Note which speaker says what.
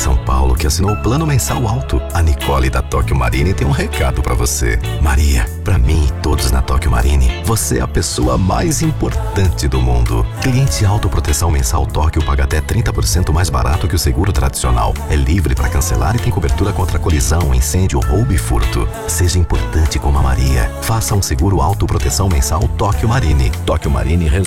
Speaker 1: São Paulo que assinou o Plano Mensal Alto. A Nicole da Tóquio Marine tem um recado pra você. Maria, pra mim e todos na Tóquio Marine, você é a pessoa mais importante do mundo. Cliente Autoproteção Mensal Tóquio paga até 30% mais barato que o seguro tradicional. É livre para cancelar e tem cobertura contra colisão, incêndio, roubo e furto. Seja importante como a Maria. Faça um seguro Autoproteção Mensal Tóquio Marine. Tóquio Marine